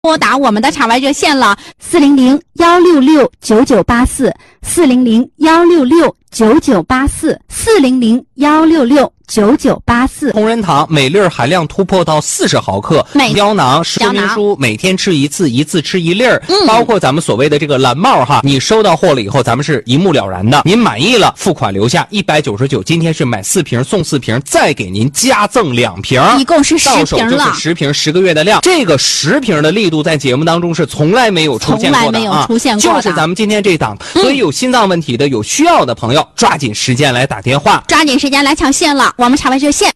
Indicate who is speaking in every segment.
Speaker 1: 拨打我们的场外热线了，400-166-9984，400-166-9984，400-166-9984。
Speaker 2: 同仁堂每粒含量突破到40毫克，胶囊说明书每天吃一次，一次吃1粒儿。包括咱们所谓的这个蓝帽哈，你收到货了以后，咱们是一目了然的。您满意了，付款留下199，今天是买4瓶送4瓶，再给您加赠2瓶，
Speaker 1: 一共是10瓶了，
Speaker 2: 到手就是10瓶，10个月的量。这个10瓶的力度在节目当中是从来没有出现过的啊，就是咱们今天这档。所以有心脏问题的、有需要的朋友，抓紧时间来打电话，
Speaker 1: 抓紧时间来抢线了。我们场外热线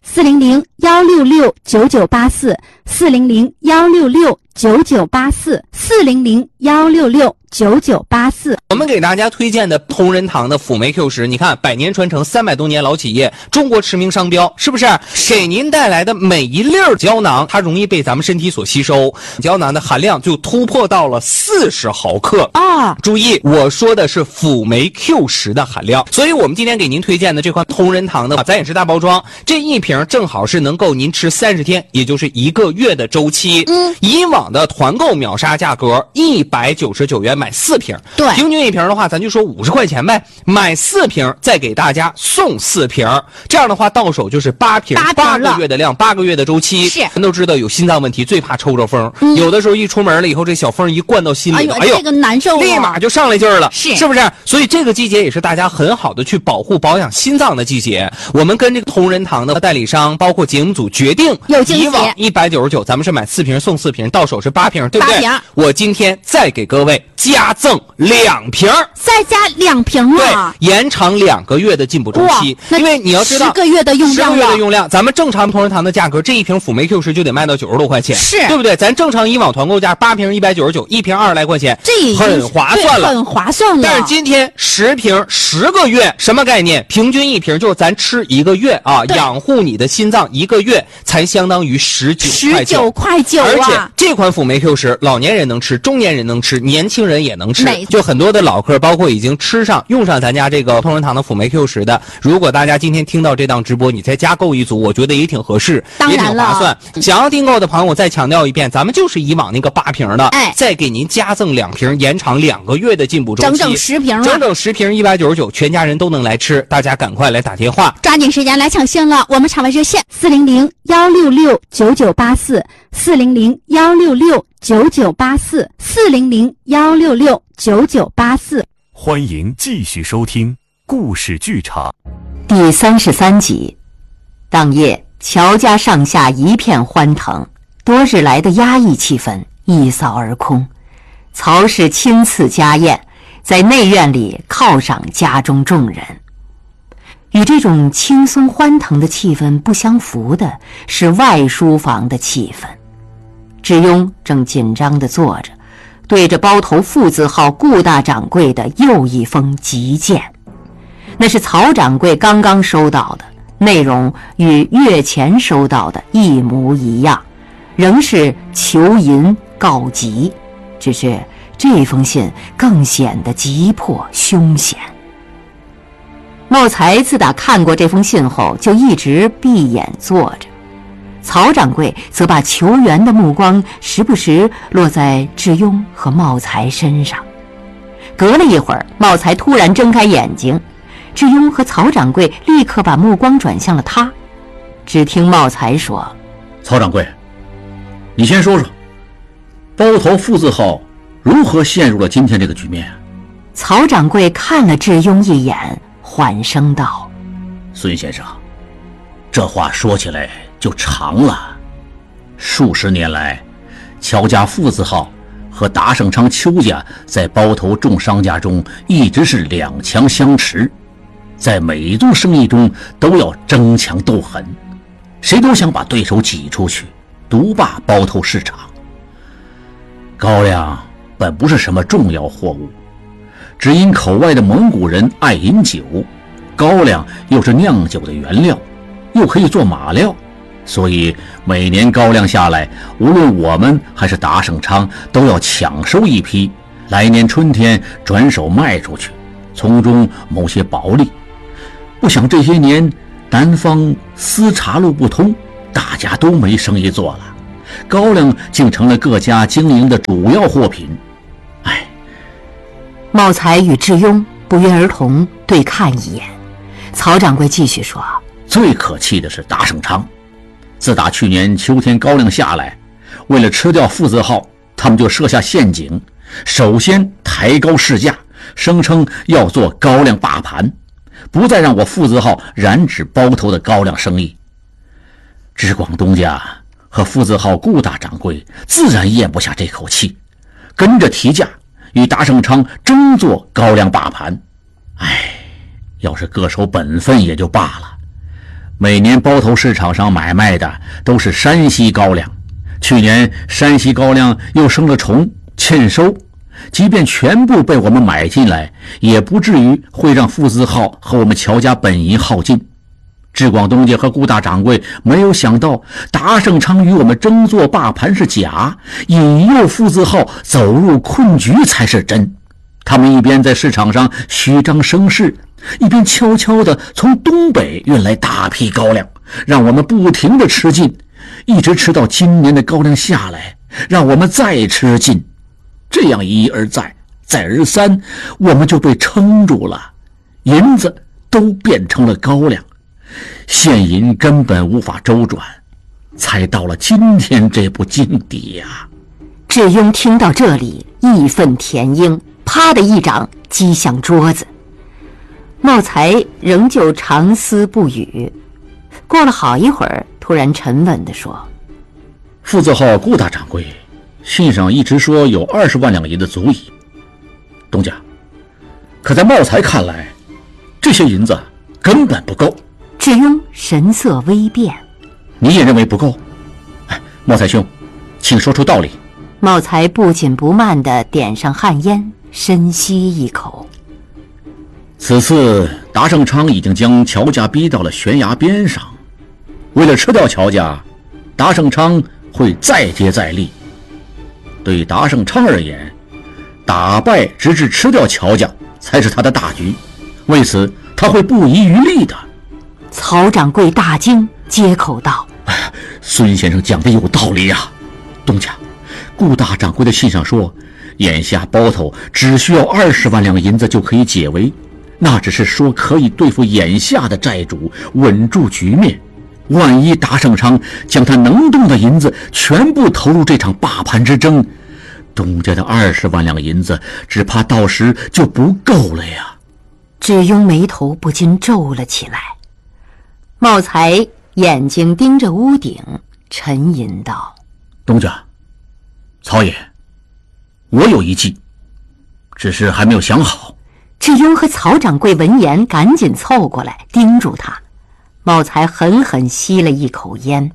Speaker 1: 400-166-9984，400-166-9984，400-166-9984。
Speaker 2: 我们给大家推荐的同仁堂的辅酶 Q10，你看100年传承，300多年老企业，中国驰名商标，是不是？给您带来的每一粒胶囊，它容易被咱们身体所吸收，胶囊的含量就突破到了40毫克啊！注意，我说的是辅酶 Q10的含量。所以我们今天给您推荐的这款同仁堂的，咱也是大包装，这一瓶正好是能够您吃30天，也就是1个月的周期。以往的团购秒杀价格199元买4瓶，
Speaker 1: 对，
Speaker 2: 平均一瓶的话，咱就说50块钱呗，买4瓶再给大家送4瓶，这样的话到手就是8瓶，8个月的量，8个月的周期。
Speaker 1: 是，
Speaker 2: 人都知道有心脏问题最怕抽着风，有的时候一出门了以后，这小风一灌到心里头，
Speaker 1: 哎呦，这个难受，
Speaker 2: 立马就上来劲儿了，
Speaker 1: 是
Speaker 2: 不是？所以这个季节也是大家很好的去保护保养心脏的季节。我们跟这个同仁堂的代理商，包括节目组决定，以往199，咱们是买4瓶送4瓶，到手是8瓶，对不对？我今天再给各位加赠2瓶，
Speaker 1: 再加2瓶了，
Speaker 2: 对，延长2个月的进补周期。因为你要知道
Speaker 1: 10个月的用量，10
Speaker 2: 个月的用量，咱们正常同仁堂的价格，这一瓶辅酶 Q10就得卖到90多块钱，
Speaker 1: 是
Speaker 2: 对不对？咱正常以往团购价8瓶199，一瓶20来块钱，
Speaker 1: 这
Speaker 2: 很划算了，
Speaker 1: 很划算了。
Speaker 2: 但是今天10瓶10个月，什么概念？平均一瓶就是咱吃1个月啊，养护你的心脏1个月才相当于19块9，而且这款辅酶 Q10，老年人能吃，中年人能吃，年轻人也能吃，就很多的老客，包括已经吃上用上咱家这个同仁堂的辅酶 Q10的，如果大家今天听到这档直播，你再加购一组，我觉得也挺合适，也挺划算。想要订购的朋友，我再强调一遍，咱们就是以往那个8瓶的，再给您加赠2瓶，延长2个月的进补周期，
Speaker 1: 整整10瓶了，
Speaker 2: 整整10瓶199，全家人都能来吃，大家赶快来打电话，
Speaker 1: 抓紧时间来抢线了。我们场外热线400-166-9984，400-166-9984，400-166-9984。
Speaker 3: 欢迎继续收听故事剧场
Speaker 4: 第33集。当夜，乔家上下一片欢腾，多日来的压抑气氛一扫而空。曹氏亲赐家宴，在内院里犒赏家中众人。与这种轻松欢腾的气氛不相符的是外书房的气氛。智庸正紧张地坐着，对着包头富字号顾大掌柜的又一封急件。那是曹掌柜刚刚收到的，内容与月前收到的一模一样，仍是求银告急，只是这封信更显得急迫凶险。茂才自打看过这封信后，就一直闭眼坐着。曹掌柜则把求援的目光时不时落在智庸和茂才身上。隔了一会儿，茂才突然睁开眼睛，智庸和曹掌柜立刻把目光转向了他。只听茂才说：“
Speaker 5: 曹掌柜，你先说说，包头富字号如何陷入了今天这个局面？”
Speaker 4: 曹掌柜看了智庸一眼，缓声道：“
Speaker 5: 孙先生，这话说起来就长了。数十年来，乔家富字号和达盛昌邱家在包头众商家中一直是两强相持，在每一宗生意中都要争强斗狠，谁都想把对手挤出去，独霸包头市场。高粱本不是什么重要货物，只因口外的蒙古人爱饮酒，高粱又是酿酒的原料，又可以做马料，所以每年高粱下来，无论我们还是达盛昌都要抢收一批，来年春天转手卖出去，从中谋些薄利。不想这些年南方丝茶路不通，大家都没生意做了， 高粱竟成了各家经营的主要货品。哎，
Speaker 4: 茂才与智庸不约而同对看一眼。曹掌柜继续说：
Speaker 5: 最可气的是达盛昌，自打去年秋天高粱下来，为了吃掉父子号，他们就设下陷阱，首先抬高市价，声称要做高粱霸盘，不再让我父子号染指包头的高粱生意。知广东家和父子号顾大掌柜自然咽不下这口气，跟着提价与达盛昌争做高粱霸盘。哎，要是各守本分也就罢了，每年包头市场上买卖的都是山西高粱，去年山西高粱又生了虫，欠收，即便全部被我们买进来，也不至于会让父子号和我们乔家本银耗尽。知广东家和顾大掌柜没有想到达盛昌与我们争做霸盘是假，引诱父子号走入困局才是真。他们一边在市场上虚张声势，一边悄悄地从东北运来大批高粱，让我们不停地吃进，一直吃到今年的高粱下来，让我们再吃进。这样一而再，再而三，我们就被撑住了，银子都变成了高粱，现银根本无法周转，才到了今天这步境地呀。
Speaker 4: 智庸听到这里，义愤填膺，啪的一掌击向桌子。茂才仍旧长思不语，过了好一会儿，突然沉稳地说：
Speaker 5: 父子号顾大掌柜信上一直说有20万两银子足矣，东家，可在茂才看来，这些银子根本不够。
Speaker 4: 智庸神色微变：
Speaker 5: 你也认为不够？哎，茂才兄，请说出道理。
Speaker 4: 茂才不紧不慢地点上旱烟，深吸一口。
Speaker 5: 此次达盛昌已经将乔家逼到了悬崖边上，为了吃掉乔家，达盛昌会再接再厉。对达盛昌而言，打败直至吃掉乔家才是他的大局，为此他会不遗余力的。
Speaker 4: 曹掌柜大惊，接口道：
Speaker 5: 孙先生讲的有道理呀，东家，顾大掌柜的信上说，眼下包头只需要20万两银子就可以解围，那只是说可以对付眼下的债主，稳住局面。万一达盛昌将他能动的银子全部投入这场霸盘之争，东家的20万两银子只怕到时就不够了呀。
Speaker 4: 智庸眉头不禁皱了起来。茂才眼睛盯着屋顶，沉吟道：
Speaker 5: 东家，曹爷，我有一计，只是还没有想好。
Speaker 4: 智庸和曹掌柜闻言赶紧凑过来盯住他。茂才狠狠吸了一口烟：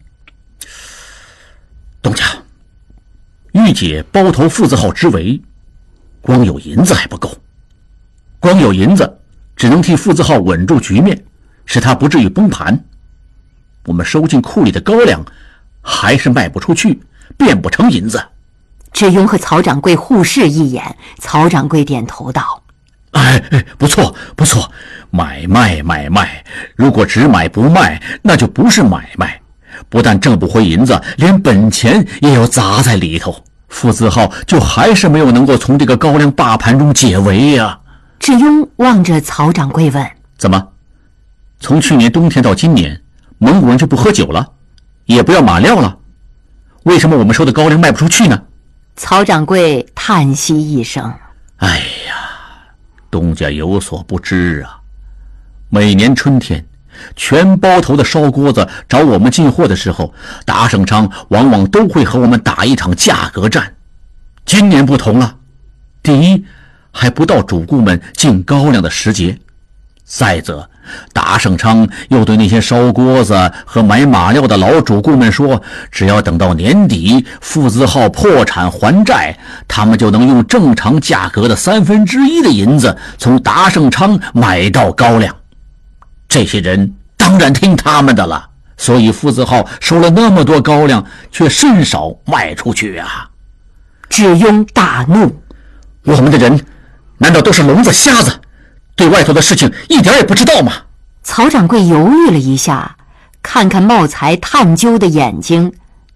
Speaker 5: 东家，欲解包头父子号之围，光有银子还不够，光有银子只能替父子号稳住局面，使他不至于崩盘。我们收进库里的高粱还是卖不出去，变不成银子。
Speaker 4: 智庸和曹掌柜互视一眼，曹掌柜点头道：
Speaker 5: 哎，不错不错，买卖，如果只买不卖，那就不是买卖，不但挣不回银子，连本钱也要砸在里头，父子号就还是没有能够从这个高粱霸盘中解围呀。
Speaker 4: 智庸望着曹掌柜问：
Speaker 5: 怎么，从去年冬天到今年，蒙古人就不喝酒了，也不要马料了？为什么我们收的高粱卖不出去呢？
Speaker 4: 曹掌柜叹息一声：
Speaker 5: 哎呀，东家有所不知啊，每年春天全包头的烧锅子找我们进货的时候，达盛昌往往都会和我们打一场价格战。今年不同了，第一，还不到主顾们进高粱的时节，再者，达盛昌又对那些烧锅子和买马料的老主顾们说，只要等到年底父子号破产还债，他们就能用正常价格的1/3的银子从达盛昌买到高粱。这些人当然听他们的了，所以父子号收了那么多高粱，却甚少卖出去啊。
Speaker 4: 智庸大怒：
Speaker 5: 我们的人难道都是聋子瞎子，对外头的事情一点也不知道吗？
Speaker 4: 曹掌柜犹豫了一下，看看茂才探究的眼睛，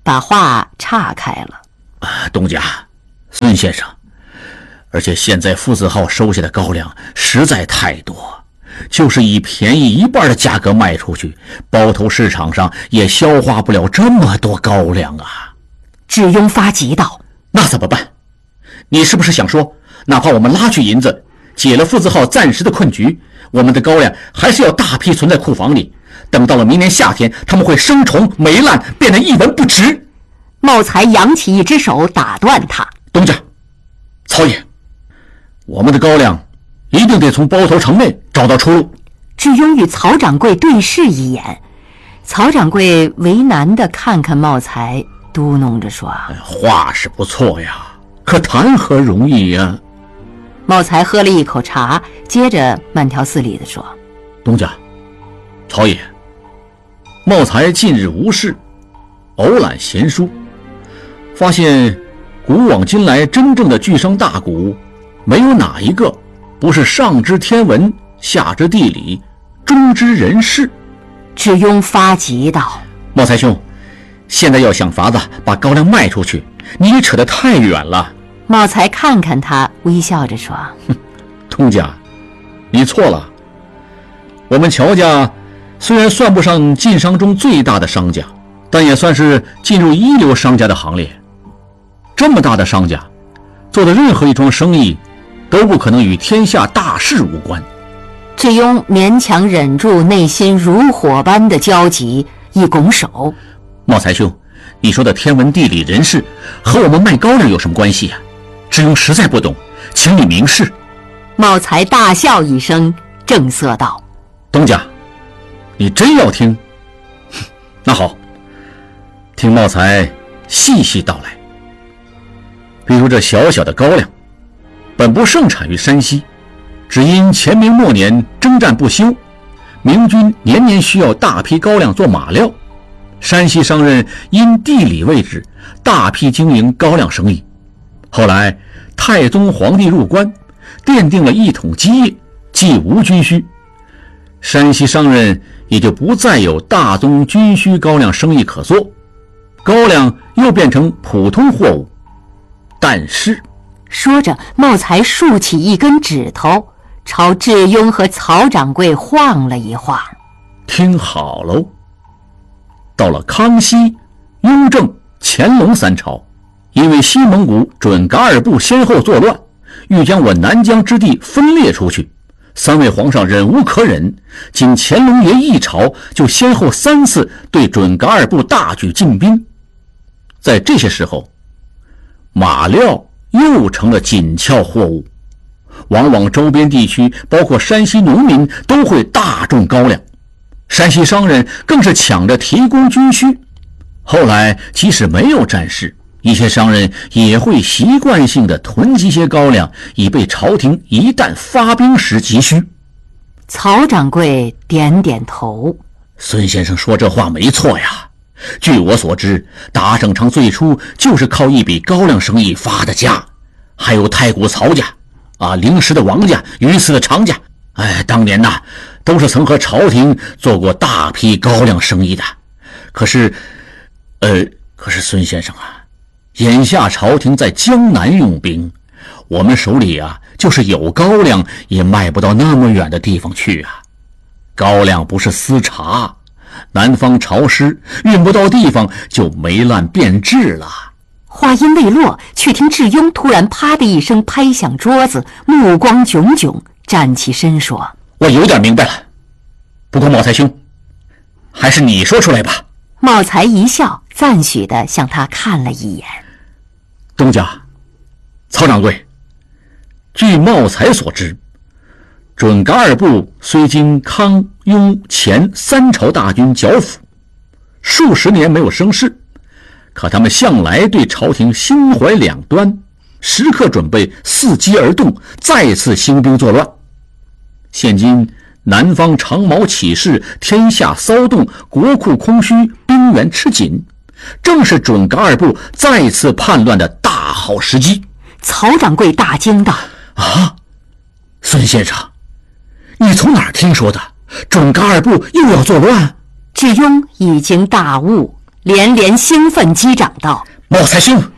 Speaker 4: 把话岔开了。
Speaker 5: 东家，孙先生，而且现在父子号收下的高粱实在太多，就是以便宜1半的价格卖出去，包头市场上也消化不了这么多高粱啊。
Speaker 4: 智庸发急道：
Speaker 5: 那怎么办？你是不是想说，哪怕我们拉去银子，解了父子号暂时的困局，我们的高粱还是要大批存在库房里，等到了明年夏天，他们会生虫霉烂，变得一文不值。
Speaker 4: 茂才扬起一只手打断他：
Speaker 5: 东家，曹爷，我们的高粱一定得从包头城内找到出路。
Speaker 4: 智庸与曹掌柜对视一眼，曹掌柜为难地看看茂才，嘟哝着说：
Speaker 5: 话是不错呀，可谈何容易呀。
Speaker 4: 茂才喝了一口茶，接着慢条斯理地说：
Speaker 5: 东家，曹爷，茂才近日无事，偶览闲书，发现古往今来真正的巨商大贾，没有哪一个不是上知天文，下知地理，中知人事。
Speaker 4: 智庸发急道：
Speaker 5: 茂才兄，现在要想法子把高粱卖出去，你也扯得太远了。
Speaker 4: 茂才看看他，微笑着说：
Speaker 5: 东家，你错了。我们乔家虽然算不上晋商中最大的商家，但也算是进入一流商家的行列。这么大的商家，做的任何一桩生意都不可能与天下大事无关。
Speaker 4: 智庸勉强忍住内心如火般的焦急，一拱手：
Speaker 5: 茂才兄，你说的天文地理人事和我们卖高粱有什么关系啊？智庸实在不懂，请你明示。
Speaker 4: 茂才大笑一声，正色道：
Speaker 5: 东家，你真要听？那好，听茂才细细道来。比如这小小的高粱，本不盛产于山西，只因前明末年征战不休，明军年年需要大批高粱做马料，山西商人因地理位置大批经营高粱生意。后来太宗皇帝入关，奠定了一统基业，既无军需，山西商人也就不再有大宗军需高粱生意可做，高粱又变成普通货物。但是
Speaker 4: 说着，茂才竖起一根指头，朝智庸和曹掌柜晃了一晃。
Speaker 5: 听好喽，到了康熙、雍正、乾隆3朝，因为西蒙古准噶尔部先后作乱，欲将我南疆之地分裂出去，3位皇上忍无可忍，仅乾隆爷一朝就先后3次对准噶尔部大举进兵。在这些时候，马料又成了紧俏货物，往往周边地区包括山西农民都会大种高粱，山西商人更是抢着提供军需。后来即使没有战事，一些商人也会习惯性地囤积些高粱，以备朝廷一旦发兵时急需。
Speaker 4: 曹掌柜点点头：
Speaker 5: 孙先生说这话没错呀，据我所知，达省城最初就是靠一笔高粱生意发的家，还有太谷曹家灵石的王家，榆次的常家，当年都是曾和朝廷做过大批高粱生意的。可是孙先生眼下朝廷在江南用兵，我们手里就是有高粱也卖不到那么远的地方去高粱不是私茶，南方潮湿，运不到地方就霉烂变质了。
Speaker 4: 话音未落，却听智庸突然啪的一声拍响桌子，目光炯炯，站起身说：
Speaker 5: 我有点明白了，不过茂才兄，还是你说出来吧。
Speaker 4: 茂才一笑，赞许地向他看了一眼。
Speaker 5: 东家，曹掌柜，据茂才所知，准噶尔部虽经康、雍、乾3朝大军剿抚，数十年没有生事，可他们向来对朝廷心怀两端，时刻准备伺机而动，再次兴兵作乱。现今南方长毛起事，天下骚动，国库空虚，兵源吃紧，正是准噶尔部再次叛乱的大好时机。
Speaker 4: 曹掌柜大惊道：
Speaker 5: 孙先生，你从哪儿听说的？准噶尔部又要作乱？
Speaker 4: 智庸已经大悟， 连连兴奋击掌道：“
Speaker 5: 茂才兄，